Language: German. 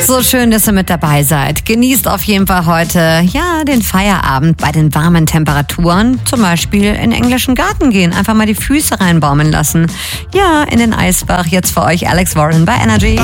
So schön, dass ihr mit dabei seid. Genießt auf jeden Fall heute, den Feierabend bei den warmen Temperaturen. Zum Beispiel in den englischen Garten gehen. Einfach mal die Füße reinbaumeln lassen. Ja, in den Eisbach. Jetzt für euch Alex Warren bei Energy.